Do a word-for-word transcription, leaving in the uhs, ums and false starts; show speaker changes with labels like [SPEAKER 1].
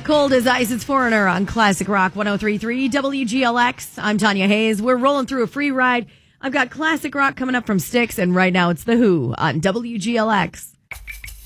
[SPEAKER 1] Cold as Ice, it's Foreigner on Classic Rock one oh three point three W G L X. I'm Tanya Hayes. We're rolling through a free ride. I've got Classic Rock coming up from Styx, and right now it's The Who on W G L X.